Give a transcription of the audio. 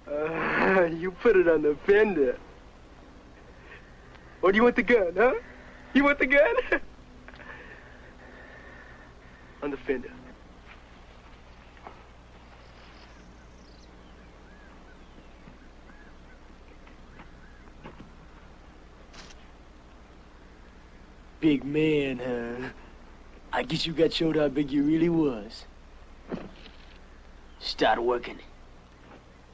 You put it on the fender. Or do you want the gun, huh? You want the gun? On the fender. Big man, huh? I guess you got showed how big you really was. Start working.